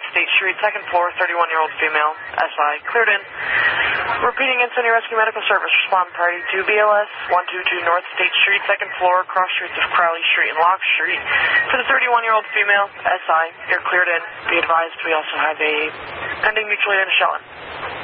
State Street, second floor, 31-year-old female, SI, cleared in. Repeating Insanity Rescue Medical Service, respond priority to BLS 122 North State Street, second floor, cross streets of Crowley Street and Locke Street. For the 31-year-old female, SI, you're cleared in. Be advised, we also have a pending mutual aid in Shellen.